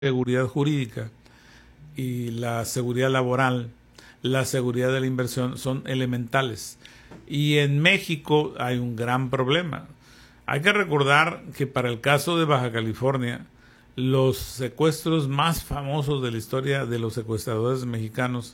seguridad jurídica y la seguridad laboral, la seguridad de la inversión son elementales. Y en México hay un gran problema. Hay que recordar que para el caso de Baja California, los secuestros más famosos de la historia de los secuestradores mexicanos,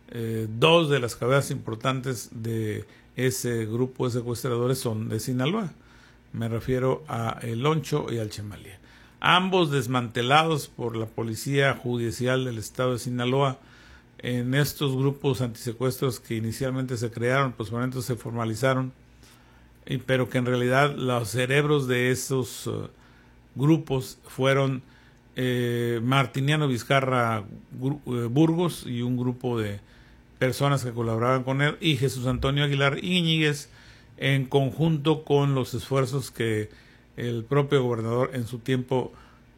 dos de las cabezas importantes de ese grupo de secuestradores son de Sinaloa. Me refiero a El Loncho y al Chemalia. Ambos desmantelados por la Policía Judicial del Estado de Sinaloa en estos grupos antisecuestros que inicialmente se crearon, posteriormente se formalizaron, pero que en realidad los cerebros de esos grupos fueron Martiniano Vizcarra Burgos y un grupo de personas que colaboraban con él, y Jesús Antonio Aguilar Íñiguez, en conjunto con los esfuerzos que el propio gobernador en su tiempo,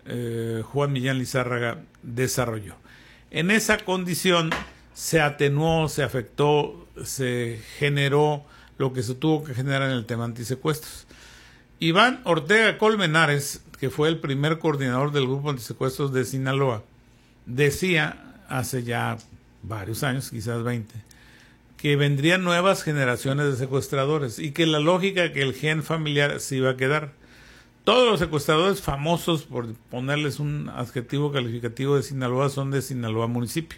Juan Millán Lizárraga, desarrolló. En esa condición se atenuó, se afectó, se generó lo que se tuvo que generar en el tema antisecuestros. Iván Ortega Colmenares, que fue el primer coordinador del grupo antisecuestros de Sinaloa, decía hace ya varios años, quizás 20, que vendrían nuevas generaciones de secuestradores y que la lógica que el gen familiar se iba a quedar. Todos los secuestradores famosos, por ponerles un adjetivo calificativo de Sinaloa, son de Sinaloa municipio.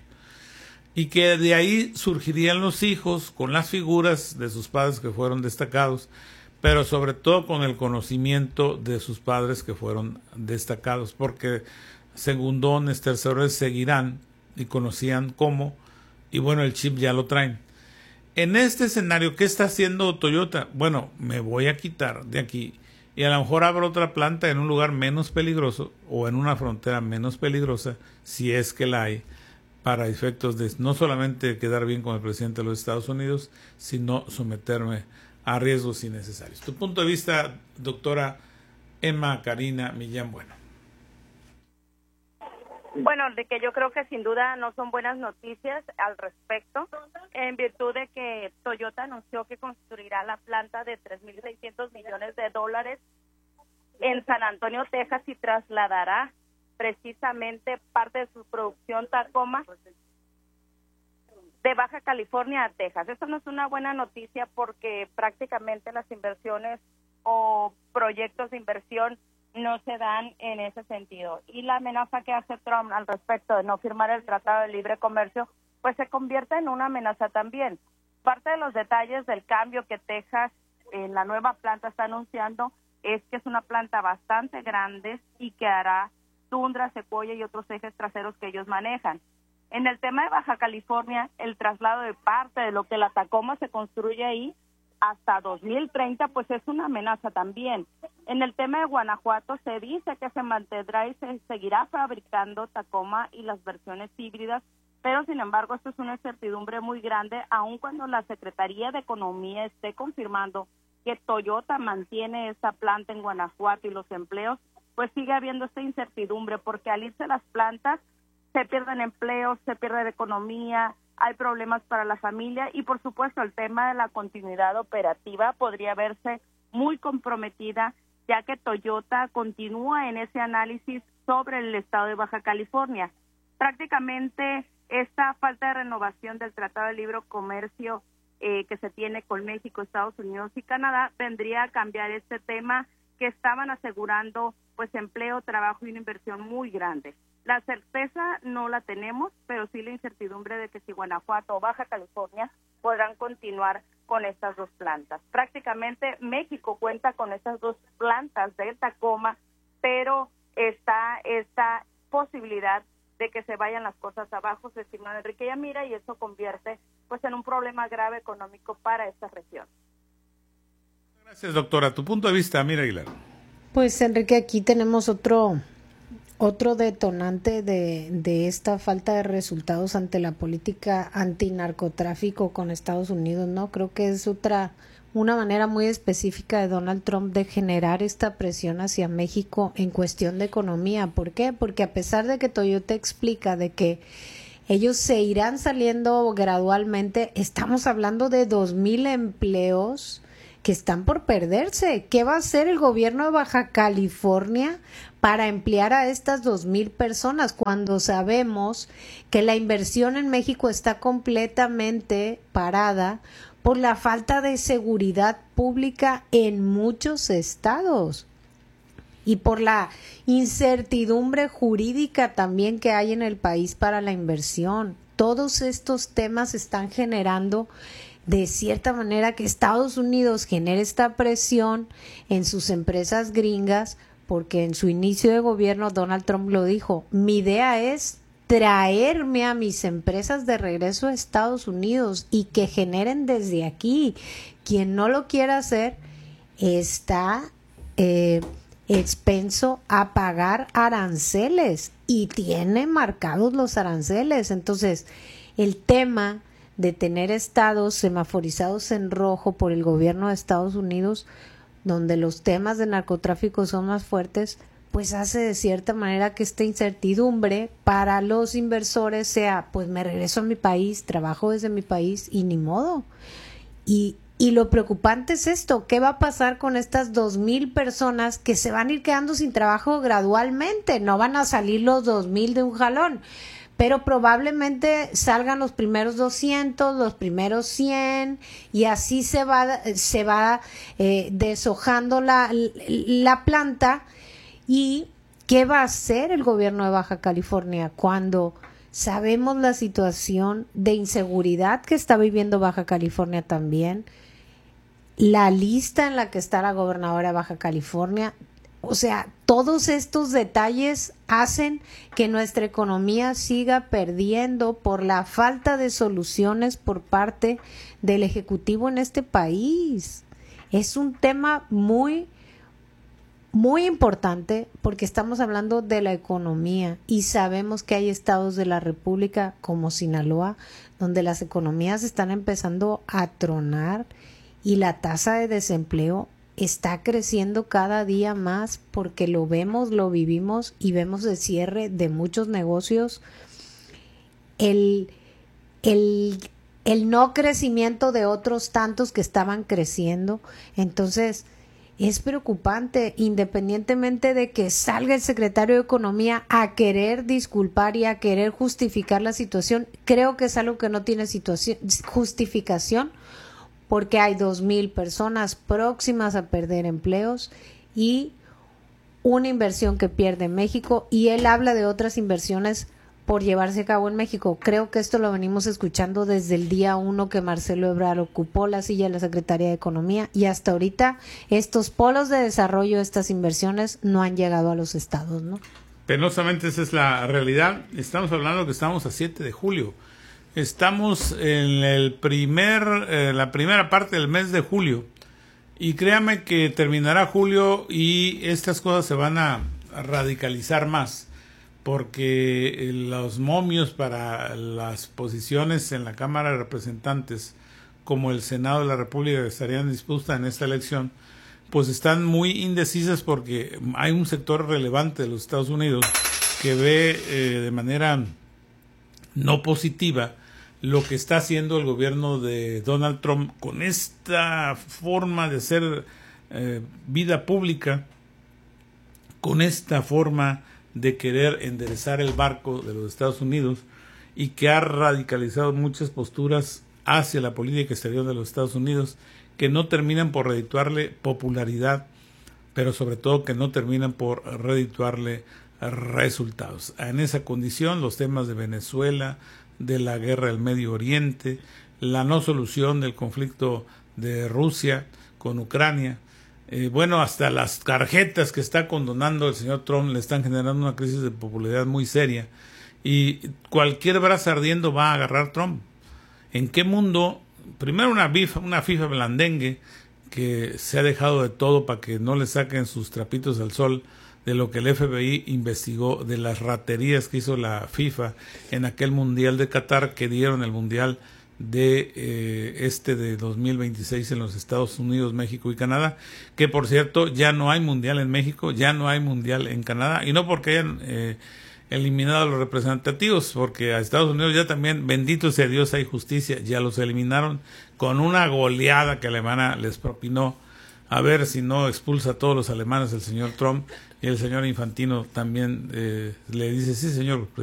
Y que de ahí surgirían los hijos con las figuras de sus padres que fueron destacados, pero sobre todo con el conocimiento de sus padres que fueron destacados, porque segundones, terceros seguirán y conocían cómo, y bueno, el chip ya lo traen. En este escenario, ¿qué está haciendo Toyota? Bueno, me voy a quitar de aquí y a lo mejor abro otra planta en un lugar menos peligroso o en una frontera menos peligrosa, si es que la hay, para efectos de no solamente quedar bien con el presidente de los Estados Unidos, sino someterme a riesgos innecesarios. Tu punto de vista, doctora Emma Karina Millán Bueno. Bueno, de que yo creo que sin duda no son buenas noticias al respecto, en virtud de que Toyota anunció que construirá la planta de $3,600 millones en San Antonio, Texas, y trasladará precisamente parte de su producción Tacoma de Baja California a Texas. Esto no es una buena noticia porque prácticamente las inversiones o proyectos de inversión no se dan en ese sentido. Y la amenaza que hace Trump al respecto de no firmar el Tratado de Libre Comercio, pues se convierte en una amenaza también. Parte de los detalles del cambio que Texas en la nueva planta está anunciando es que es una planta bastante grande y que hará tundra, secuoya y otros ejes traseros que ellos manejan. En el tema de Baja California, el traslado de parte de lo que la Tacoma se construye ahí hasta 2030, pues es una amenaza también. En el tema de Guanajuato se dice que se mantendrá y se seguirá fabricando Tacoma y las versiones híbridas, pero sin embargo esto es una incertidumbre muy grande, aun cuando la Secretaría de Economía esté confirmando que Toyota mantiene esta planta en Guanajuato y los empleos, pues sigue habiendo esta incertidumbre, porque al irse las plantas se pierden empleos, se pierde economía, hay problemas para la familia y por supuesto el tema de la continuidad operativa podría verse muy comprometida, ya que Toyota continúa en ese análisis sobre el estado de Baja California. Prácticamente esta falta de renovación del Tratado de Libre Comercio que se tiene con México, Estados Unidos y Canadá vendría a cambiar este tema, que estaban asegurando pues empleo, trabajo y una inversión muy grande. La certeza no la tenemos, pero sí la incertidumbre de que si Guanajuato o Baja California podrán continuar con estas dos plantas. Prácticamente México cuenta con estas dos plantas de Tacoma, pero está esta posibilidad de que se vayan las cosas abajo, se estima Enrique Yamira, y eso convierte pues en un problema grave económico para esta región. Gracias, doctora. Tu punto de vista, Mira Aguilar. Pues Enrique, aquí tenemos otro detonante de esta falta de resultados ante la política antinarcotráfico con Estados Unidos, ¿no? Creo que es una manera muy específica de Donald Trump de generar esta presión hacia México en cuestión de economía. ¿Por qué? Porque a pesar de que Toyota explica de que ellos se irán saliendo gradualmente, estamos hablando de 2,000 empleos que están por perderse. ¿Qué va a hacer el gobierno de Baja California para emplear a estas 2,000 personas cuando sabemos que la inversión en México está completamente parada por la falta de seguridad pública en muchos estados y por la incertidumbre jurídica también que hay en el país para la inversión? Todos estos temas están generando de cierta manera que Estados Unidos genere esta presión en sus empresas gringas, porque en su inicio de gobierno Donald Trump lo dijo: mi idea es traerme a mis empresas de regreso a Estados Unidos y que generen desde aquí. Quien no lo quiera hacer está expenso a pagar aranceles, y tiene marcados los aranceles. Entonces, el tema de tener estados semaforizados en rojo por el gobierno de Estados Unidos, donde los temas de narcotráfico son más fuertes, pues hace de cierta manera que esta incertidumbre para los inversores sea: pues me regreso a mi país, trabajo desde mi país y ni modo. Y lo preocupante es esto: ¿qué va a pasar con estas 2,000 personas que se van a ir quedando sin trabajo gradualmente? No van a salir los 2,000 de un jalón, pero probablemente salgan los primeros 200, los primeros 100, y así se va deshojando la planta. ¿Y qué va a hacer el gobierno de Baja California cuando sabemos la situación de inseguridad que está viviendo Baja California también? La lista en la que está la gobernadora de Baja California. O sea, todos estos detalles hacen que nuestra economía siga perdiendo por la falta de soluciones por parte del Ejecutivo en este país. Es un tema muy, muy importante, porque estamos hablando de la economía y sabemos que hay estados de la República como Sinaloa donde las economías están empezando a tronar y la tasa de desempleo está creciendo cada día más, porque lo vemos, lo vivimos y vemos el cierre de muchos negocios, el no crecimiento de otros tantos que estaban creciendo. Entonces es preocupante, independientemente de que salga el secretario de Economía a querer disculpar y a querer justificar la situación. Creo que es algo que no tiene justificación, porque hay 2,000 personas próximas a perder empleos y una inversión que pierde México, y él habla de otras inversiones por llevarse a cabo en México. Creo que esto lo venimos escuchando desde el día 1 que Marcelo Ebrard ocupó la silla de la Secretaría de Economía, y hasta ahorita estos polos de desarrollo, estas inversiones no han llegado a los estados, ¿no? Penosamente esa es la realidad. Estamos hablando que estamos a 7 de julio. Estamos en la primera parte del mes de julio, y créame que terminará julio y estas cosas se van a radicalizar más, porque los momios para las posiciones en la Cámara de Representantes como el Senado de la República que estarían dispuestas en esta elección, pues están muy indecisas, porque hay un sector relevante de los Estados Unidos que ve de manera no positiva lo que está haciendo el gobierno de Donald Trump con esta forma de hacer vida pública, con esta forma de querer enderezar el barco de los Estados Unidos, y que ha radicalizado muchas posturas hacia la política exterior de los Estados Unidos que no terminan por redituarle popularidad, pero sobre todo que no terminan por redituarle resultados. En esa condición, los temas de Venezuela, de la guerra del Medio Oriente, la no solución del conflicto de Rusia con Ucrania, bueno, hasta las tarjetas que está condonando el señor Trump le están generando una crisis de popularidad muy seria, y cualquier brasa ardiendo va a agarrar Trump. ¿En qué mundo? Primero una FIFA blandengue que se ha dejado de todo para que no le saquen sus trapitos al sol de lo que el FBI investigó, de las raterías que hizo la FIFA en aquel Mundial de Qatar, que dieron el Mundial de 2026 en los Estados Unidos, México y Canadá, que por cierto ya no hay Mundial en México, ya no hay Mundial en Canadá, y no porque hayan eliminado a los representativos, porque a Estados Unidos ya también, bendito sea Dios, hay justicia, ya los eliminaron con una goleada que Alemania les propinó. A ver si no expulsa a todos los alemanes el señor Trump, y el señor Infantino también le dice, sí señor